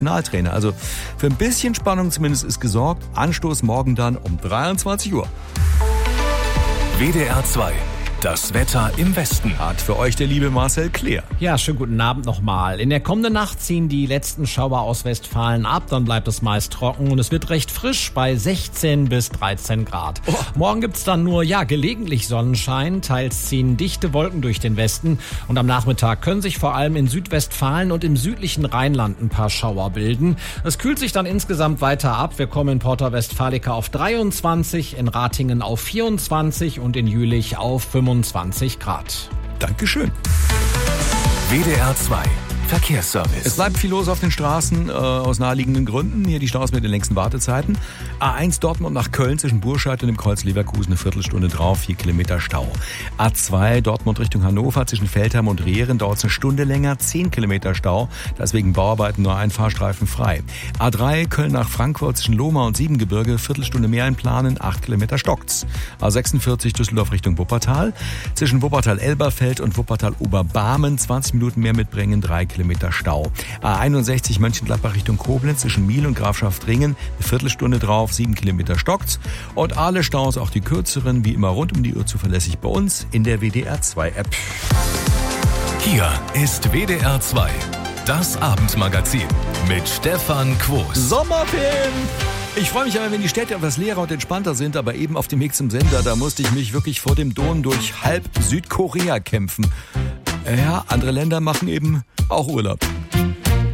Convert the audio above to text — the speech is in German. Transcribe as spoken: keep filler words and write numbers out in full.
Nationaltrainer. Also für ein bisschen Spannung zumindest ist gesorgt. Anstoß morgen dann um dreiundzwanzig Uhr. W D R zwei. Das Wetter im Westen. Hat für euch der liebe Marcel Kleer. Ja, schönen guten Abend nochmal. In der kommenden Nacht ziehen die letzten Schauer aus Westfalen ab. Dann bleibt es meist trocken und es wird recht frisch bei sechzehn bis dreizehn Grad. Oh. Morgen gibt's dann nur, ja, gelegentlich Sonnenschein. Teils ziehen dichte Wolken durch den Westen. Und am Nachmittag können sich vor allem in Südwestfalen und im südlichen Rheinland ein paar Schauer bilden. Es kühlt sich dann insgesamt weiter ab. Wir kommen in Porta Westfalica auf dreiundzwanzig, in Ratingen auf vierundzwanzig und in Jülich auf fünfundzwanzig Grad. Dankeschön. W D R zwei. Verkehrsservice. Es bleibt viel los auf den Straßen äh, aus naheliegenden Gründen. Hier die Staus mit den längsten Wartezeiten. A eins Dortmund nach Köln zwischen Burscheid und dem Kreuz Leverkusen eine Viertelstunde drauf, vier Kilometer Stau. A zwei Dortmund Richtung Hannover zwischen Feldheim und Rehren dauert es eine Stunde länger, zehn Kilometer Stau. Da ist wegen Bauarbeiten nur ein Fahrstreifen frei. A drei Köln nach Frankfurt zwischen Lohmar und Siebengebirge, Viertelstunde mehr einplanen, acht Kilometer stockt's. A sechsundvierzig Düsseldorf Richtung Wuppertal. Zwischen Wuppertal-Elberfeld und Wuppertal-Oberbarmen zwanzig Minuten mehr mitbringen, drei Kilometer Stau. A einundsechzig Mönchengladbach Richtung Koblenz zwischen Miel und Grafschaft-Ringen, eine Viertelstunde drauf, sieben Kilometer stockt's. Und alle Staus, auch die kürzeren, wie immer rund um die Uhr zuverlässig bei uns in der W D R zwei App. Hier ist W D R zwei, das Abendmagazin mit Stefan Quos. Sommerferien! Ich freue mich aber, wenn die Städte etwas leerer und entspannter sind, aber eben auf dem Weg zum Sender, da musste ich mich wirklich vor dem Don durch halb Südkorea kämpfen. Ja, andere Länder machen eben auch Urlaub.